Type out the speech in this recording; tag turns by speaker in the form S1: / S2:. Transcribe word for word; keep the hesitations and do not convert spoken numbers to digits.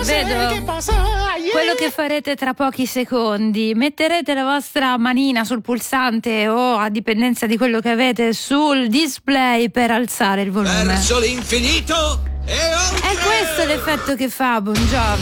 S1: Vedo quello che farete tra pochi secondi. Metterete la vostra manina sul pulsante o, a dipendenza di quello che avete, sul display per alzare il volume.
S2: Verso l'infinito e oltre.
S1: È questo l'effetto che fa Bon Jovi.